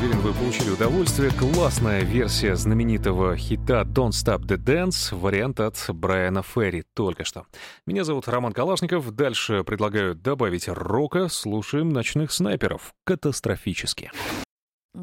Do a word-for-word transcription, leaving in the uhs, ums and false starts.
Уверен, вы получили удовольствие. Классная версия знаменитого хита «Don't Stop the Dance», вариант от Брайана Ферри только что. Меня зовут Роман Калашников. Дальше предлагаю добавить рока. Слушаем «Ночных снайперов». Катастрофически.